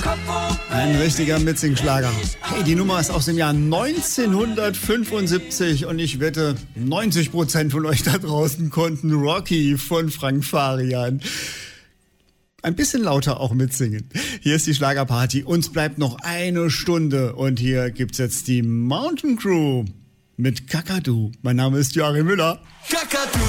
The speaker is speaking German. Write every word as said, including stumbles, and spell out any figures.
Ein richtiger Mitsing-Schlager. Hey, die Nummer ist aus dem Jahr neunzehnhundertfünfundsiebzig und ich wette, neunzig Prozent von euch da draußen konnten Rocky von Frank Farian ein bisschen lauter auch mitsingen. Hier ist die Schlagerparty. Uns bleibt noch eine Stunde und hier gibt's jetzt die Mountain Crew mit Kakadu. Mein Name ist Joachim Müller. Kakadu.